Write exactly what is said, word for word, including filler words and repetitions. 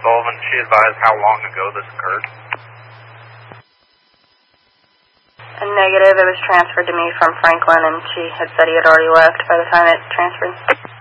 Sullivan. She advised how long ago this occurred. A negative. It was transferred to me from Franklin, and she had said he had already left by the time it transferred.